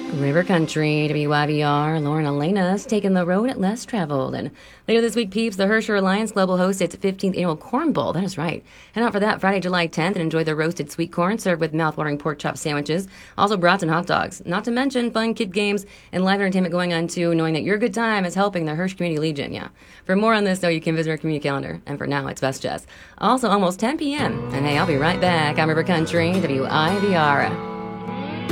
River Country, WYVR, Lauren Elena's taking the road less traveled. And later this week, peeps, the Herscher Lions Club will host its 15th annual Corn Bowl. That is right. Head out for that Friday, July 10th, and enjoy the roasted sweet corn served with mouth-watering pork chop sandwiches, also brats and hot dogs. Not to mention fun kid games and live entertainment going on, too, knowing that your good time is helping the Hirsch Community Legion, yeah. For more on this, though, you can visit our community calendar. And for now, it's Best Jess. Also, almost 10 p.m. And hey, I'll be right back on River Country, WIVR.